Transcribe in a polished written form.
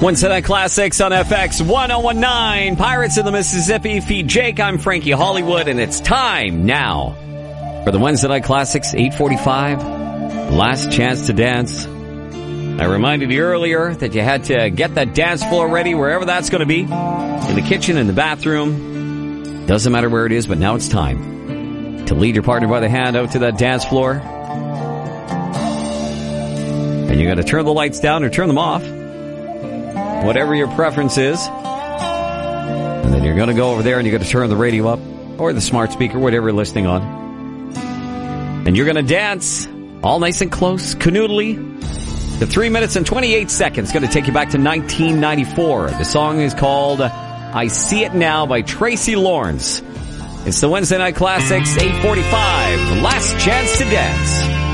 Wednesday Night Classics on FX 1019. Pirates of the Mississippi. Feed Jake. I'm Frankie Hollywood, and it's time now for the Wednesday Night Classics 8:45. Last chance to dance. I reminded you earlier that you had to get that dance floor ready wherever that's going to be. In the kitchen, in the bathroom. Doesn't matter where it is, but now it's time to lead your partner by the hand out to that dance floor. And you got to turn the lights down or turn them off. Whatever your preference is. And then you're going to go over there and you're going to turn the radio up or the smart speaker, whatever you're listening on. And you're going to dance all nice and close, canoodly. The 3 minutes and 28 seconds going to take you back to 1994. The song is called I See It Now by Tracy Lawrence. It's the Wednesday Night Classics 8:45. The last chance to dance.